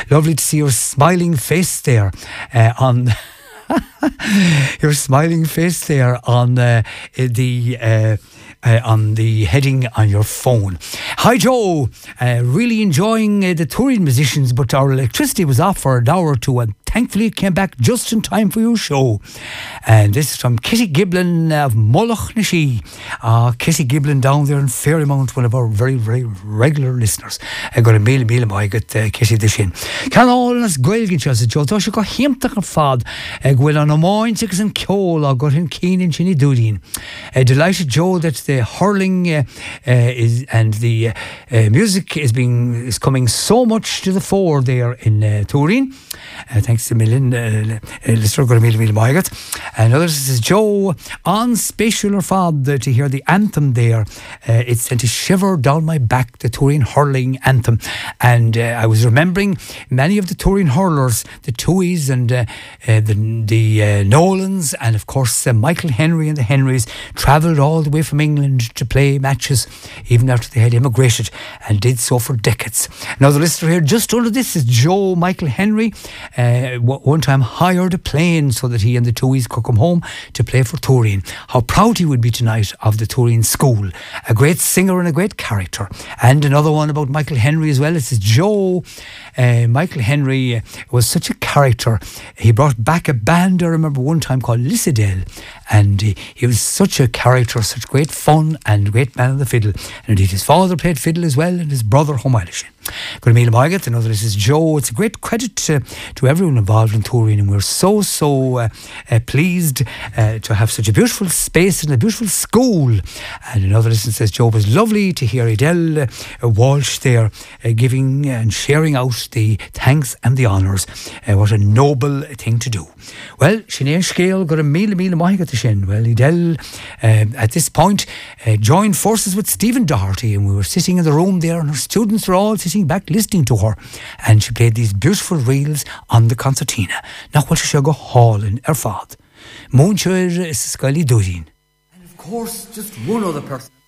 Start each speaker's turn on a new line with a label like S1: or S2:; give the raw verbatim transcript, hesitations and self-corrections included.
S1: Lovely to see your smiling face there uh, on your smiling face there on uh, the uh, uh, on the heading on your phone. Hi Joe, uh, really enjoying uh, the touring musicians, but our electricity was off for an hour or two, and thankfully it came back just in time for your show. And this is from Kitty Giblin of Mullach na Shee. Uh, Kitty Giblin down there in Fairymount, one of our very, very regular listeners. I got a mail mail my got Kitty the Shin. Can all us Gaelgin as a Joe Tosh got himtach and fad. I go on a moin six and Kyola I got him keen in Chinny Dudin. Uh, delighted Joe that the hurling uh, uh, is and the uh, uh, music is being is coming so much to the fore there in uh, Turin. Uh, thanks to Millen, uh, uh, listener got a mail mail my got. And others, this is Joe on Spatial or Fad uh, to hear the anthem there. Uh, it sent a shiver down my back, the Turin hurling anthem. And uh, I was remembering many of the Turin hurlers, the Tuies and uh, uh, the, the uh, Nolans, and of course uh, Michael Henry and the Henrys travelled all the way from England to play matches, even after they had immigrated, and did so for decades. Now the listener here just under this is Joe Michael Henry. Uh, one time hired a plane so that he and the Tuies could come home to play for Turin. How proud he would be tonight of the Turin school. A great singer and a great character. And another one about Michael Henry as well. It says Joe. Uh, Michael Henry uh, was such a character. He brought back a band, I remember one time, called Lissadell. And uh, he was such a character, such great fun and great man on the fiddle. And indeed his father played fiddle as well, and his brother Homailish. Good meal Margaret, another this is Joe. It's a great credit to, to everyone involved in Turin, and we're so so uh, uh, pleased uh, to have such a beautiful space and a beautiful school. And another listen says Joe, was lovely to hear Adele uh, Walsh there uh, giving and sharing out the thanks and the honours. Uh, what a noble thing to do. Well, Sinead Scale got a meal meal Margaret to Shin. Well, Adele uh, at this point uh, joined forces with Stephen Doherty, and we were sitting in the room there, and her students were all sitting back listening to her, and she played these beautiful reels on the concertina. Now what should go hall in Erfad? Moonshire is Scully Dudin. And of course, just one other person.